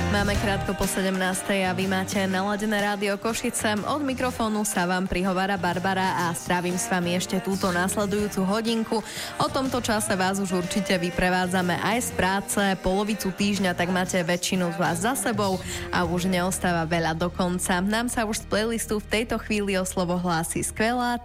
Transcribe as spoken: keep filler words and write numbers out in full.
Máme krátko po sedemnástej a vy máte naladené rádio Košice. Od mikrofónu sa vám prihovára Barbara a strávim s vami ešte túto následujúcu hodinku. O tomto čase vás už určite vyprevádzame aj z práce. Polovicu týždňa tak máte väčšinu z vás za sebou a už neostáva veľa do konca. Nám sa už z playlistu v tejto chvíli o slovo hlási skvelá